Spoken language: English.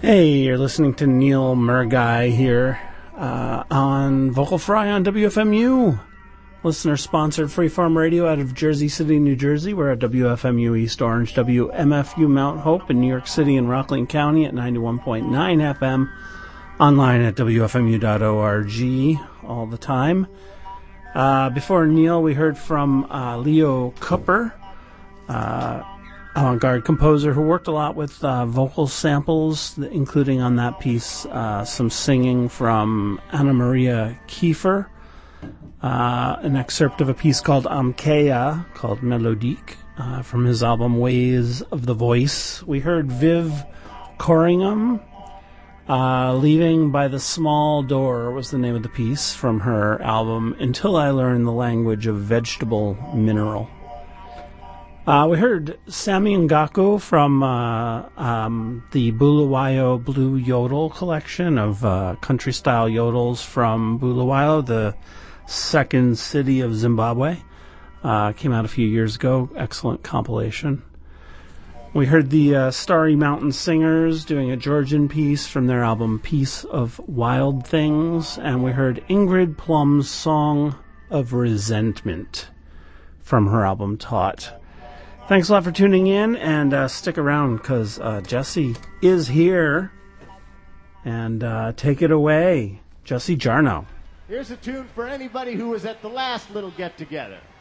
Hey, you're listening to Neil Murgai here on Vocal Fry on WFMU. Listener-sponsored freeform radio out of Jersey City, New Jersey. We're at WFMU East Orange, WMFU Mount Hope in New York City and Rockland County at 91.9 FM. Online at WFMU.org all the time. Before Neil, we heard from Leo Cooper, avant-garde composer who worked a lot with vocal samples, including on that piece some singing from Anna Maria Kiefer, an excerpt of a piece called Amkeya, called Melodique, from his album Ways of the Voice. We heard Viv Corringham, Leaving by the Small Door was the name of the piece from her album Until I Learn the Language of Vegetable Mineral. We heard Sammy Ngaku from the Bulawayo Blue Yodel collection of country-style yodels from Bulawayo, the second city of Zimbabwe. Came out a few years ago. Excellent compilation. We heard the Starry Mountain Singers doing a Georgian piece from their album Piece of Wild Things. And we heard Ingrid Plum's Song of Resentment from her album Taut. Thanks a lot for tuning in, and stick around because Jesse is here. And take it away, Jesse Jarnow. Here's a tune for anybody who was at the last little get-together.